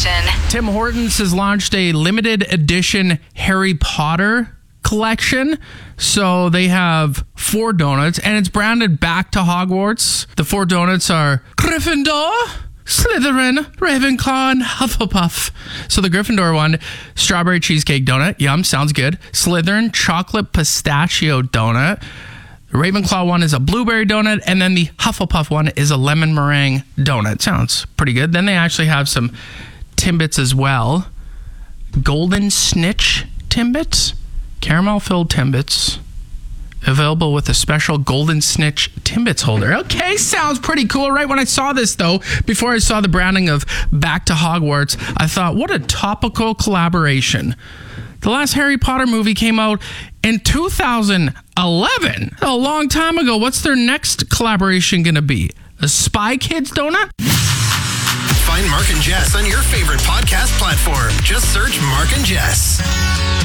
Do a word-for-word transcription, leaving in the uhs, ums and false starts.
station. Tim Hortons has launched a limited edition Harry Potter collection. So they have four donuts and it's branded Back to Hogwarts. The four donuts are Gryffindor, Slytherin, Ravenclaw, and Hufflepuff. So the Gryffindor one, strawberry cheesecake donut. Yum, sounds good. Slytherin, chocolate pistachio donut. The Ravenclaw one is a blueberry donut. And then the Hufflepuff one is a lemon meringue donut. Sounds pretty good. Then they actually have some Timbits as well. Golden Snitch Timbits. Caramel-filled Timbits. Available with a special Golden Snitch Timbits holder. Okay, sounds pretty cool. Right when I saw this, though, before I saw the branding of Back to Hogwarts, I thought, what a topical collaboration. The last Harry Potter movie came out in two thousand eleven. A long time ago. What's their next collaboration going to be? A Spy Kids donut? Find Mark and Jess on your favorite podcast platform. Just search Mark and Jess.